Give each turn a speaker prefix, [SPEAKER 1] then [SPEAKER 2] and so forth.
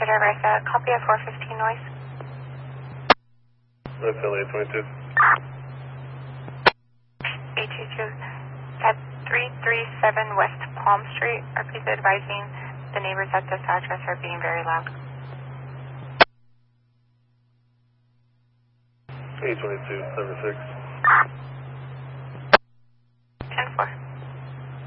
[SPEAKER 1] driver, I said, copy at 415 noise.
[SPEAKER 2] That's LA 22.
[SPEAKER 1] 822 at 337 West Palm Street. Are please advising the neighbors at this address are being very loud.
[SPEAKER 2] 822, number 6.
[SPEAKER 1] 10-4.